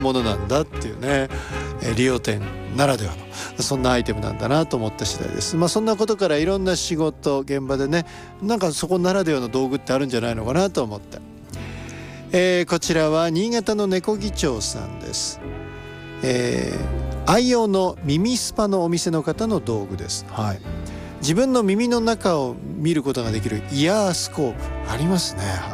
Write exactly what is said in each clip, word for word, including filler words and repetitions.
ものなんだっていうね、え理容店ならではのそんなアイテムなんだなと思った次第です。まあそんなことからいろんな仕事現場でね、なんかそこならではの道具ってあるんじゃないのかなと思って、えー、こちらは新潟の猫議長さんです。えー、愛用の耳スパのお店の方の道具です。はい、自分の耳の中を見ることができるイヤースコープありますね。はい、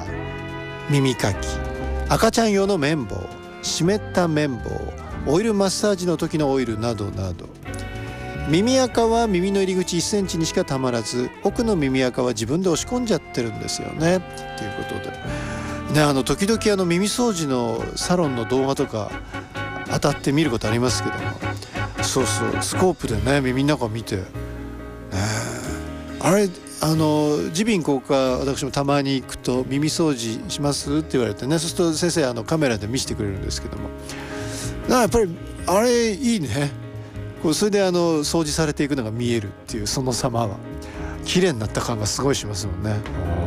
耳かき、赤ちゃん用の綿棒、湿った綿棒、オイルマッサージの時のオイルなどなど。耳垢は耳の入り口いっセンチにしかたまらず、奥の耳垢は自分で押し込んじゃってるんですよねということでね、あの時々あの耳掃除のサロンの動画とか当たって見ることありますけども、そうそうスコープでね耳の中を見て、ね、あれあの耳鼻咽喉科私もたまに行くと耳掃除しますって言われてね、そうすると先生あのカメラで見せてくれるんですけども、やっぱりあれいいね。こうそれであの掃除されていくのが見えるっていうその様は綺麗になった感がすごいしますもんね。おーね、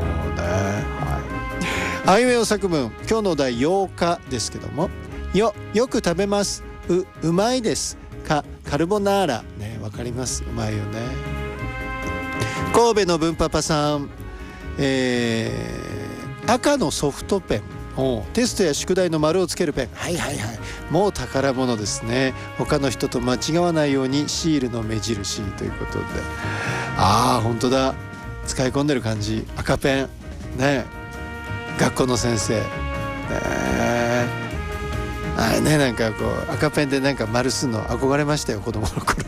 はい、あいうえお作文、今日のお題ようかですけども、よよく食べます、ううまいです、かカルボナーラね、わかります、うまいよね。神戸の文パパさん、えー、赤のソフトペン、テストや宿題の丸をつけるペン、はいはいはい、もう宝物ですね。他の人と間違わないようにシールの目印ということで、ああ本当だ、使い込んでる感じ。赤ペンね、学校の先生ね、あれね、なんかこう赤ペンでなんか丸すんの憧れましたよ、子供の頃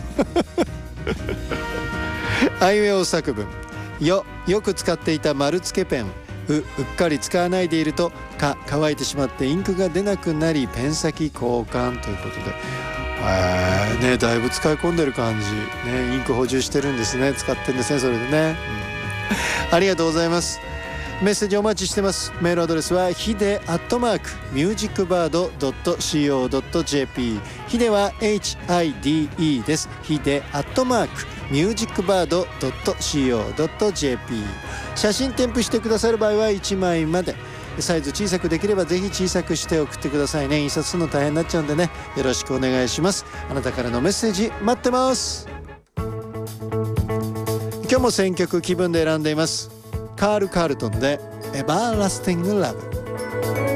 あいうえお作文、よよく使っていた丸付けペン、ううっかり使わないでいると、か乾いてしまってインクが出なくなりペン先交換ということで、えー、ね、だいぶ使い込んでる感じ、ね、インク補充してるんですね、使ってるんですね、それでね、うん、ありがとうございます。メッセージお待ちしてます。メールアドレスはヒデアットマークミュージックバードドットシーオードットジェーピー、 ヒデは エイチアイディーイー です。ヒデアットマークミュージックバードドットシーオードットジェーピー、 写真添付してくださる場合はいちまいまで、サイズ小さくできればぜひ小さくして送ってくださいね。印刷するの大変になっちゃうんでね、よろしくお願いします。あなたからのメッセージ待ってます。今日も選曲気分で選んでいます。カール・カールトンでエバーラスティング・ラブ。